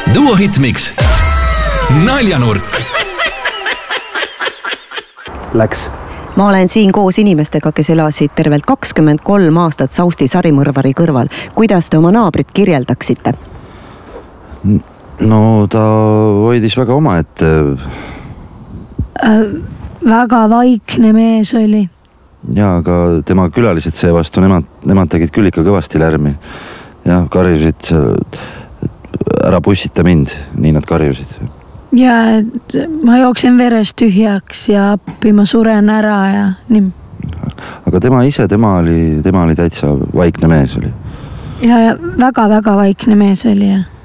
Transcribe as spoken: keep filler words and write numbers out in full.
Duo Hitmix. Naljanurk. Läks. Ma olen siin koos inimestega, kes elasid tervelt kakskümmend kolm aastat Sausti sarimõrvari kõrval. Kuidas te oma naabrit kirjeldaksite? No ta hoidis väga oma, et... Äh, väga vaikne mees oli. Ja, aga tema külalised seevastu, nemad, nemad tegid küll ikka kõvasti lärmi. Ja, karjusid, ära pussita mind, nii nad karjusid. Ja, et ma jooksen verest tühjaks ja appi ma suren ära ja nii. Aga tema ise, tema oli, tema oli täitsa vaikne mees oli. Ja, ja väga-väga vaikne mees oli ja.